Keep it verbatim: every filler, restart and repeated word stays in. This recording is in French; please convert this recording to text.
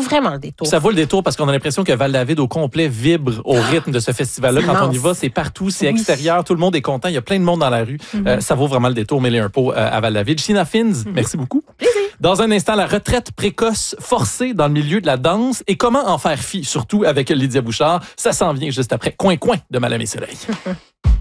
vraiment le détour. Ça vaut le détour parce qu'on a l'impression que Val-David au complet vibre au rythme de ce festival-là. Quand on y va, c'est partout, c'est oui. extérieur, tout le monde est content, il y a plein de monde dans la rue. Mm-hmm. Euh, ça vaut vraiment le détour, mêler un pot euh, à Val-David. Sheena Fins, mm-hmm. merci beaucoup. Plaisir. Dans un instant, la retraite précoce forcée dans le milieu de la danse et comment en faire fi, surtout avec Lydia Bouchard. Ça s'en vient juste après Coin Coin de Madame et Soleil.